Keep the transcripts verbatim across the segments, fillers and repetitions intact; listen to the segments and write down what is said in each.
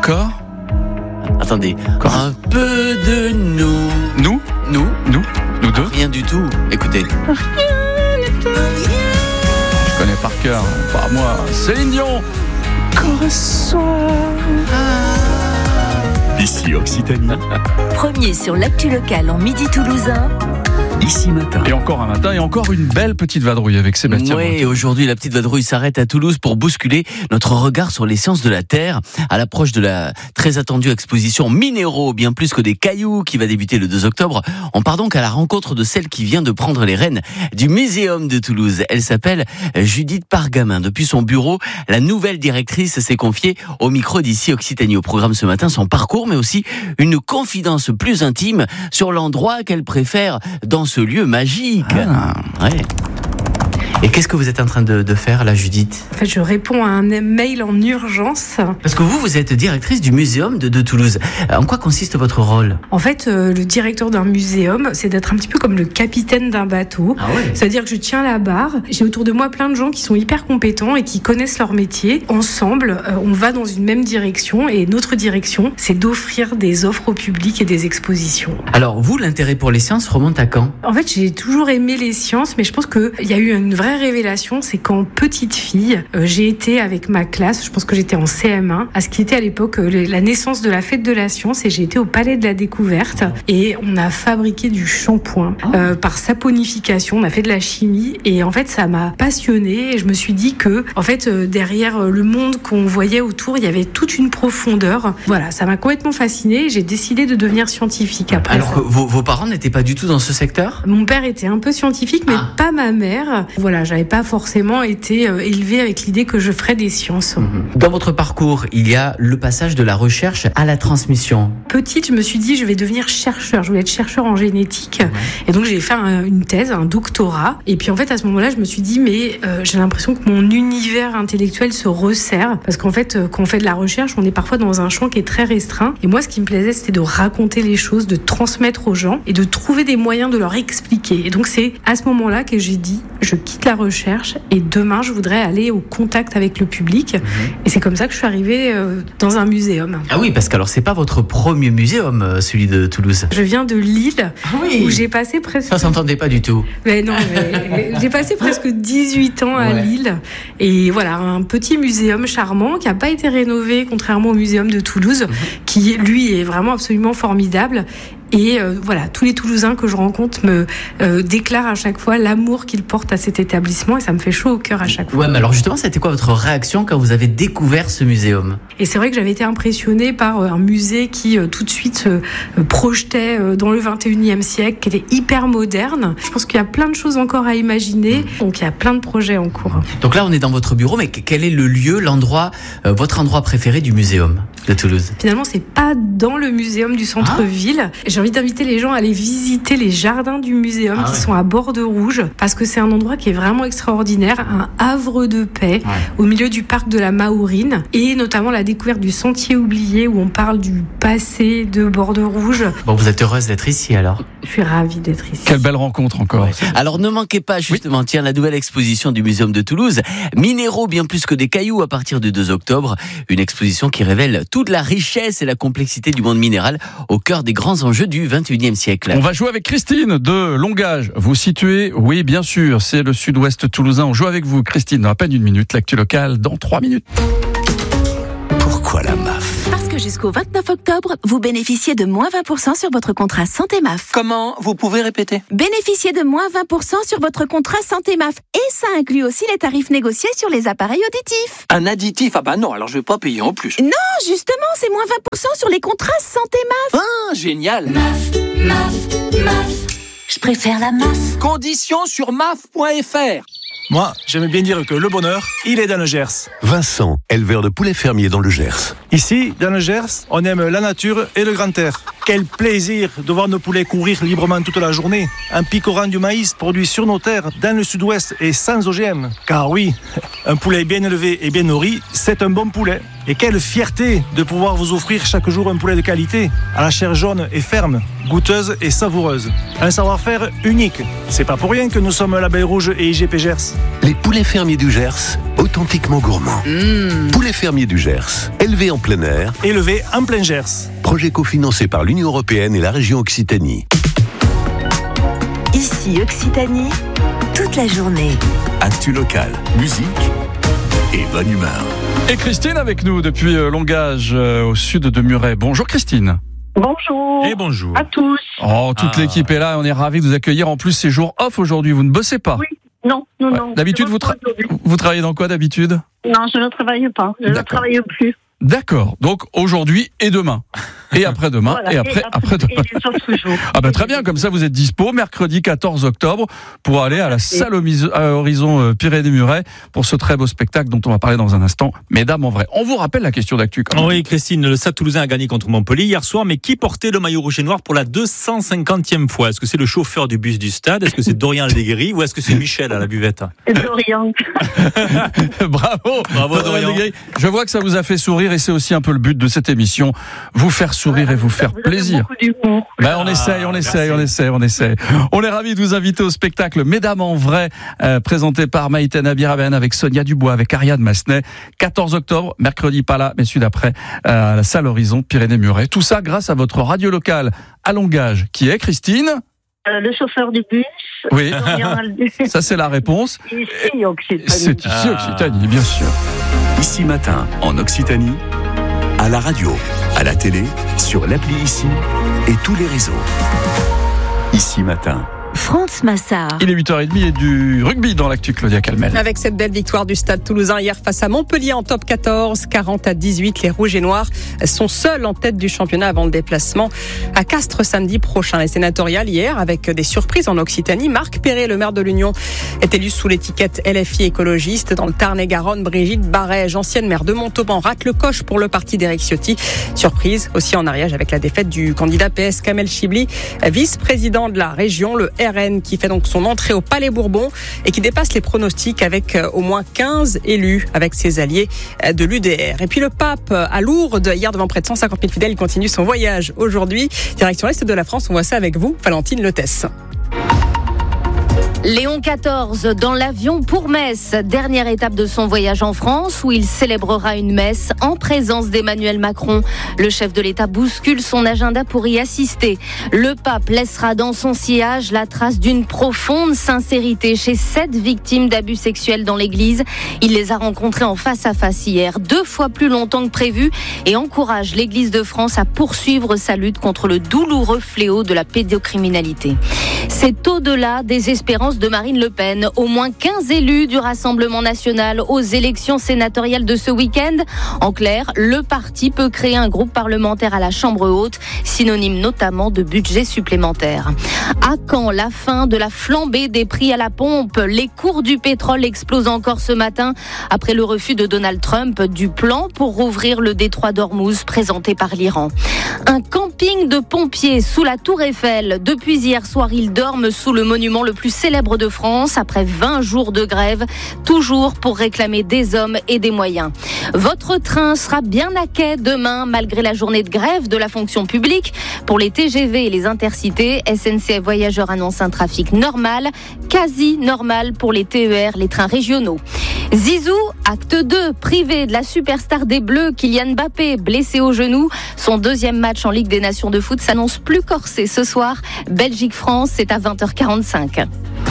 Encore Attendez, Encore un peu de nous. Nous Nous Nous Nous deux Rien du tout. Écoutez. Je connais par cœur, pas moi. Céline Dion. Ici Occitanie, Premier sur l'actu locale en Midi Toulousain. ici matin. Et encore un matin, et encore une belle petite vadrouille avec Sébastien. Oui, aujourd'hui, la petite vadrouille s'arrête à Toulouse pour bousculer notre regard sur les sciences de la Terre. À l'approche de la très attendue exposition Minéraux, bien plus que des cailloux, qui va débuter le deux octobre, on part donc à la rencontre de celle qui vient de prendre les rênes du Muséum de Toulouse. Elle s'appelle Judith Pargamin. Depuis son bureau, la nouvelle directrice s'est confiée au micro d'Ici Occitanie. Au programme ce matin, son parcours, mais aussi une confidence plus intime sur l'endroit qu'elle préfère dans ce lieu magique. Ah. Ouais. Et qu'est-ce que vous êtes en train de, de faire là, Judith ? En fait, je réponds à un mail en urgence. Parce que vous, vous êtes directrice du Muséum de, de Toulouse. En quoi consiste votre rôle ? En fait, euh, le directeur d'un muséum, c'est d'être un petit peu comme le capitaine d'un bateau. Ah ouais. C'est-à-dire que je tiens la barre. J'ai autour de moi plein de gens qui sont hyper compétents et qui connaissent leur métier. Ensemble, euh, on va dans une même direction et notre direction, c'est d'offrir des offres au public et des expositions. Alors, vous, l'intérêt pour les sciences remonte à quand ? En fait, j'ai toujours aimé les sciences, mais je pense qu'il y a eu une vraie révélation, c'est qu'en petite fille, euh, j'ai été avec ma classe, je pense que j'étais en C M un, à ce qui était à l'époque euh, la naissance de la fête de la science, et j'ai été au Palais de la Découverte, et on a fabriqué du shampoing euh, par saponification, on a fait de la chimie, et en fait ça m'a passionnée, et je me suis dit que en fait euh, derrière euh, le monde qu'on voyait autour, il y avait toute une profondeur. Voilà, ça m'a complètement fascinée, et j'ai décidé de devenir scientifique après. Alors ça. que vos, vos parents n'étaient pas du tout dans ce secteur ? Mon père était un peu scientifique, mais Ah. pas ma mère. Voilà, j'avais pas forcément été euh, élevée avec l'idée que je ferais des sciences. Dans votre parcours, il y a le passage de la recherche à la transmission. Petite, je me suis dit, je vais devenir chercheur. Je voulais être chercheur en génétique. Et donc, j'ai fait un- une thèse, un doctorat. Et puis, en fait, à ce moment-là, je me suis dit, mais euh, j'ai l'impression que mon univers intellectuel se resserre. Parce qu'en fait, euh, quand on fait de la recherche, on est parfois dans un champ qui est très restreint. Et moi, ce qui me plaisait, c'était de raconter les choses, de transmettre aux gens et de trouver des moyens de leur expliquer. Et donc, c'est à ce moment-là que j'ai dit, je quitte la recherche et demain, je voudrais aller au contact avec le public. Et c'est comme ça que je suis arrivée euh, dans un muséum. Ah oui, parce que alors c'est pas votre premier muséum, euh, celui de Toulouse. Je viens de Lille, oui. où j'ai passé presque... Ça s'entendait pas du tout. Mais non, mais j'ai passé presque dix-huit ans à Ouais. Lille. Et voilà, un petit muséum charmant qui n'a pas été rénové, contrairement au muséum de Toulouse, qui, lui, est vraiment absolument formidable. Et euh, voilà, tous les Toulousains que je rencontre me euh, déclarent à chaque fois l'amour qu'ils portent à cet établissement, et ça me fait chaud au cœur à chaque fois. Ouais, mais alors justement, c'était quoi votre réaction quand vous avez découvert ce muséum ? Et c'est vrai que j'avais été impressionnée par euh, un musée qui euh, tout de suite se euh, projetait euh, dans le vingt et unième siècle, qui était hyper moderne. Je pense qu'il y a plein de choses encore à imaginer, donc il y a plein de projets en cours. Donc là, on est dans votre bureau, mais quel est le lieu, l'endroit, euh, votre endroit préféré du muséum de Toulouse ? Finalement, c'est pas dans le muséum du centre-ville. J'ai envie d'inviter les gens à aller visiter les jardins du muséum Ah qui ouais. sont à Borderouge, parce que c'est un endroit qui est vraiment extraordinaire, un havre de paix au milieu du parc de la Mahourine, et notamment la découverte du sentier oublié où on parle du passé de Borderouge. Bon, vous êtes heureuse d'être ici alors ? Je suis ravie d'être ici. Quelle belle rencontre encore. Ouais. Alors ne manquez pas justement, tiens, la nouvelle exposition du Muséum de Toulouse, Minéraux bien plus que des cailloux, à partir du deux octobre, une exposition qui révèle toute la richesse et la complexité du monde minéral au cœur des grands enjeux du vingt et unième siècle. On va jouer avec Christine de Longage. Vous situez, oui bien sûr, c'est le sud-ouest toulousain. On joue avec vous, Christine, dans à peine une minute. L'actu locale dans trois minutes. Pourquoi la M A F ? Parce que jusqu'au vingt-neuf octobre, vous bénéficiez de moins vingt pour cent sur votre contrat Santé M A F. Comment ? Vous pouvez répéter ? Bénéficiez de moins vingt pour cent sur votre contrat Santé M A F. Et ça inclut aussi les tarifs négociés sur les appareils auditifs. Un additif ? Ah bah non, alors je vais pas payer en plus. Non, justement, c'est moins vingt pour cent sur les contrats Santé M A F. Ah, génial ! M A F, M A F, M A F. Je préfère la M A F. Conditions sur M A F point F R. Moi, j'aime bien dire que le bonheur, il est dans le Gers. Vincent, éleveur de poulets fermiers dans le Gers. Ici, dans le Gers, on aime la nature et le grand air. Quel plaisir de voir nos poulets courir librement toute la journée, en picorant du maïs produit sur nos terres, dans le sud-ouest et sans O G M. Car oui, un poulet bien élevé et bien nourri, c'est un bon poulet. Et quelle fierté de pouvoir vous offrir chaque jour un poulet de qualité, à la chair jaune et ferme, goûteuse et savoureuse. Un savoir-faire unique. C'est pas pour rien que nous sommes L'Abeille Rouge et I G P Gers. Les poulets fermiers du Gers, authentiquement gourmands. Mmh. Poulets fermiers du Gers, élevés en plein air. Élevés en plein Gers. Projet cofinancé par l'Union européenne et la région Occitanie. Ici Occitanie, toute la journée. Actu locale, musique et bonne humeur. Et Christine avec nous depuis Longage, euh, au sud de Muret. Bonjour Christine. Bonjour. Et bonjour. À tous. Oh, toute ah. l'équipe est là, on est ravis de vous accueillir. En plus, c'est jour off aujourd'hui, vous ne bossez pas. Oui, non, non, ouais. non. D'habitude, vous, tra- vous travaillez dans quoi d'habitude ? Non, je ne travaille pas, je D'accord. ne travaille plus. D'accord, donc aujourd'hui et demain. Et après-demain, voilà, et après, et après, après demain. Et les autres jours. Ah ben très bien, comme ça vous êtes dispo mercredi quatorze octobre pour aller à la salle Horizon Pyrénées-Muret pour ce très beau spectacle dont on va parler dans un instant. Mesdames, en vrai, on vous rappelle la question d'actu quand même. Oui, Christine, le Stade Toulousain a gagné contre Montpellier hier soir, mais qui portait le maillot rouge et noir pour la deux cent cinquantième fois ? Est-ce que c'est le chauffeur du bus du stade ? Est-ce que c'est Dorian Léguéry ou est-ce que c'est Michel à la buvette ? Dorian. Bravo, bravo Dorian. Je vois que ça vous a fait sourire et c'est aussi un peu le but de cette émission, vous faire sourire et vous faire vous plaisir. Ben, on ah, essaye, on essaye, merci. on essaye, on essaye. On est ravis de vous inviter au spectacle Mesdames en vrai, euh, présenté par Maïten Abiraben avec Sonia Dubois, avec Ariane Massenet. quatorze octobre, mercredi pas là, mais celui d'après, euh, à la salle Horizon Pyrénées-Muret. Tout ça grâce à votre radio locale à Longage, qui est Christine euh, Le chauffeur du bus. Oui, ça c'est la réponse. Ici Occitanie. C'est ici Occitanie, bien sûr. Ici Matin, en Occitanie, à la radio, à la télé, sur l'appli Ici et tous les réseaux. Ici Matin. France Massard. Il est huit heures trente et du rugby dans l'actu, Claudia Calmel. Avec cette belle victoire du Stade Toulousain hier face à Montpellier en top quatorze, quarante à dix-huit, les Rouges et Noirs sont seuls en tête du championnat avant le déplacement à Castres samedi prochain. Les sénatoriales hier avec des surprises en Occitanie. Marc Perret, le maire de l'Union, est élu sous l'étiquette L F I écologiste. Dans le Tarn-et-Garonne, Brigitte Barège, ancienne maire de Montauban, rate le coche pour le parti d'Éric Ciotti. Surprise aussi en Ariège avec la défaite du candidat P S Kamel Chibli, vice-président de la région, le R N qui fait donc son entrée au Palais Bourbon et qui dépasse les pronostics avec au moins quinze élus avec ses alliés de l'U D R. Et puis le pape à Lourdes, hier devant près de cent cinquante mille fidèles, il continue son voyage aujourd'hui. Direction l'Est de la France, on voit ça avec vous, Valentine Lotès. Léon quatorze dans l'avion pour Metz, dernière étape de son voyage en France où il célébrera une messe en présence d'Emmanuel Macron. Le chef de l'État bouscule son agenda pour y assister. Le pape laissera dans son sillage la trace d'une profonde sincérité chez sept victimes d'abus sexuels dans l'église. Il les a rencontrées en face à face hier, deux fois plus longtemps que prévu, et encourage l'Église de France à poursuivre sa lutte contre le douloureux fléau de la pédocriminalité. C'est au-delà des espérances de Marine Le Pen. Au moins quinze élus du Rassemblement national aux élections sénatoriales de ce week-end. En clair, le parti peut créer un groupe parlementaire à la Chambre haute, synonyme notamment de budget supplémentaire. À quand la fin de la flambée des prix à la pompe ? Les cours du pétrole explosent encore ce matin après le refus de Donald Trump du plan pour rouvrir le détroit d'Ormuz présenté par l'Iran. Un camping de pompiers sous la Tour Eiffel. Depuis hier soir, ils dorment sous le monument le plus célèbre de France après vingt jours de grève, toujours pour réclamer des hommes et des moyens. Votre train sera bien à quai demain malgré la journée de grève de la fonction publique. Pour les T G V et les intercités, S N C F Voyageurs annonce un trafic normal, quasi normal pour les T E R, les trains régionaux. Zizou, acte deux, privé de la superstar des Bleus, Kylian Mbappé, blessé au genou. Son deuxième match en Ligue des Nations de foot s'annonce plus corsé ce soir. Belgique-France, c'est à vingt heures quarante-cinq.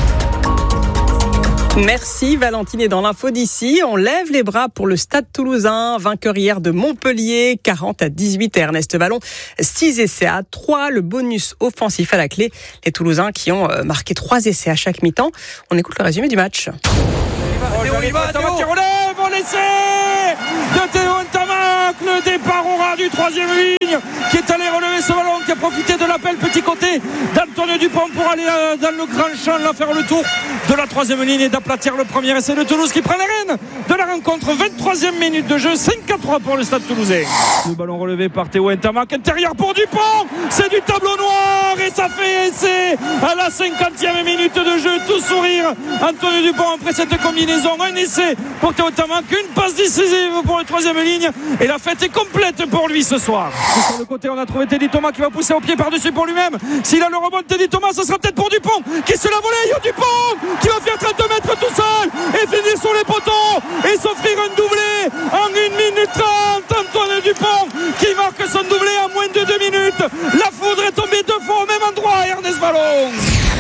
Merci Valentine. Et dans l'info d'ici, on lève les bras pour le Stade Toulousain, vainqueur hier de Montpellier, quarante à dix-huit, et Ernest Vallon, six essais à trois, le bonus offensif à la clé. Les Toulousains qui ont marqué trois essais à chaque mi-temps. On écoute le résumé du match. Théo, il va, Théo, Théo, relève, on l'essaie de Théo Ntamak, le le départ au ras du troisième ligne qui est allé relever ce ballon, qui a profité de l'appel petit côté d'Antonio Dupont pour aller dans le grand champ, là faire le tour de la troisième ligne et d'aplatir le premier essai de Toulouse qui prend les rênes de la rencontre. vingt-troisième minute de jeu, cinq à trois pour le Stade Toulousain. Le ballon relevé par Théo Ntamak, intérieur pour Dupont, c'est du tableau noir et ça fait essai à la cinquantième minute de jeu. Tout sourire Antonio Dupont après cette combinaison, un essai pour Théo Ntamak, une passe décisive pour la troisième ligne et la fête est complète pour lui ce soir. Et sur le côté on a trouvé Teddy Thomas qui va pousser au pied par-dessus pour lui-même. S'il a le rebond de Teddy Thomas, ce sera peut-être pour Dupont qui se la volée. Yo Dupont qui va faire trente mètres tout seul et finir sur les poteaux et s'offrir un doublé en une minute trente. Antoine Dupont qui marque son doublé en moins de deux minutes. La foudre est tombée deux fois au même endroit. Ernest Ballon.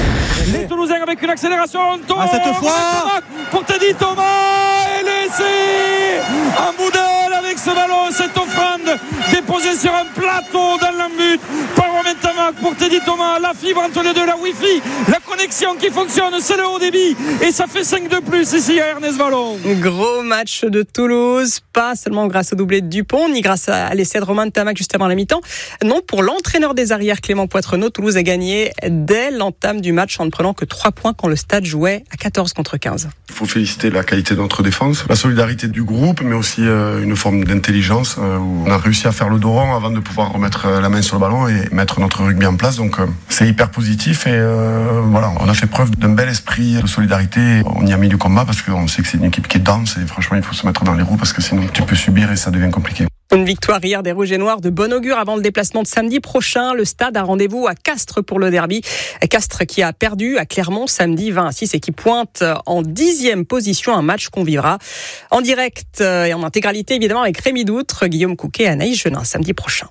Les Toulousains avec une accélération. Ah, cette fois pour Teddy Thomas et l'essai en boudel avec ce ballon, cette offrande déposée sur un plateau dans l'embut par Romain Tamac pour Teddy Thomas. La fibre entre les deux, la Wi-Fi, la connexion qui fonctionne, c'est le haut débit et ça fait cinq de plus ici à Ernest Ballon. Gros match de Toulouse, pas seulement grâce au doublé de Dupont ni grâce à l'essai de Romain Tamac juste avant la mi-temps. Non, pour l'entraîneur des arrières Clément Poitrenaud, Toulouse a gagné dès l'entame du match en ne prenant que trois points quand le stade jouait à quatorze contre quinze. Il faut féliciter la qualité de notre défense, la solidarité du groupe, mais aussi euh, une forme d'intelligence euh, où on a réussi à faire le dos rond avant de pouvoir remettre euh, la main sur le ballon et mettre notre rugby en place. Donc euh, c'est hyper positif et euh, voilà, on a fait preuve d'un bel esprit de solidarité. On y a mis du combat parce qu'on sait que c'est une équipe qui est dense et franchement il faut se mettre dans les roues parce que sinon tu peux subir et ça devient compliqué. Une victoire hier des Rouges et Noirs de bon augure avant le déplacement de samedi prochain. Le stade a rendez-vous à Castres pour le derby. Castres qui a perdu à Clermont samedi vingt à six et qui pointe en dixième position, un match qu'on vivra en direct et en intégralité évidemment avec Rémi Doutre, Guillaume Couquet et Anaïs Genin samedi prochain.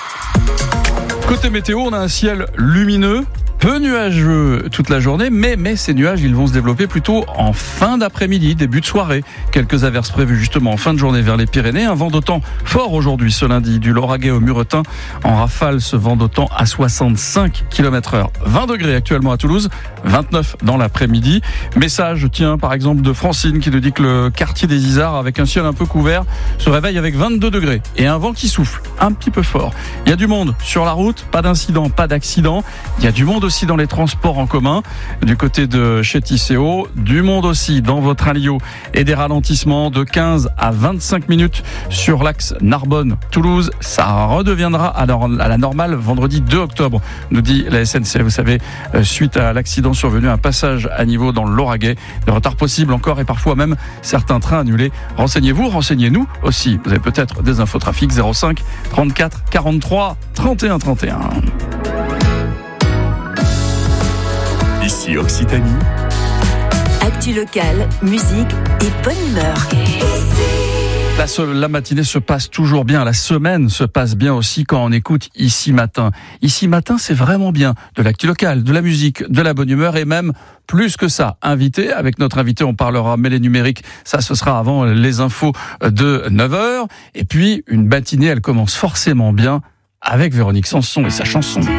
Côté météo, on a un ciel lumineux, peu nuageux toute la journée, mais, mais ces nuages, ils vont se développer plutôt en fin d'après-midi, début de soirée. Quelques averses prévues justement en fin de journée vers les Pyrénées. Un vent d'autant fort aujourd'hui ce lundi, du Lauragais au Muretin. En rafale, ce vent d'autant à soixante-cinq kilomètres heure. vingt degrés actuellement à Toulouse, vingt-neuf dans l'après-midi. Message, tiens, par exemple, de Francine qui nous dit que le quartier des Isards, avec un ciel un peu couvert, se réveille avec vingt-deux degrés et un vent qui souffle un petit peu fort. Il y a du monde sur la route, pas d'incident, pas d'accident. Il y a du monde aussi dans les transports en commun du côté de chez Tisséo, du monde aussi dans votre Alio et des ralentissements de quinze à vingt-cinq minutes sur l'axe Narbonne-Toulouse. Ça redeviendra à la normale vendredi deux octobre, nous dit la S N C F. Vous savez, suite à l'accident survenu, un passage à niveau dans le Lauragais, de retard possible encore et parfois même certains trains annulés. Renseignez-vous, renseignez-nous aussi. Vous avez peut-être des infos trafic zéro cinq trente-quatre quarante-trois trente et un trente et un. Ici Occitanie. Actu locale, musique et bonne humeur. La, la matinée se passe toujours bien, la semaine se passe bien aussi quand on écoute Ici Matin. Ici Matin, c'est vraiment bien. De l'actu locale, de la musique, de la bonne humeur et même plus que ça. Invité, avec notre invité, on parlera mêlée numérique. Ça, ce sera avant les infos de neuf heures. Et puis, une matinée, elle commence forcément bien avec Véronique Sanson et sa chanson.